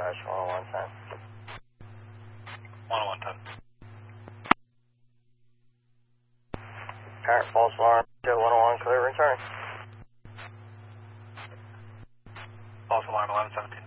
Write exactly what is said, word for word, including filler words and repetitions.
crash, one oh one ten. one oh one ten. Current false alarm, two one oh one, clear return. False alarm, eleven seventeen.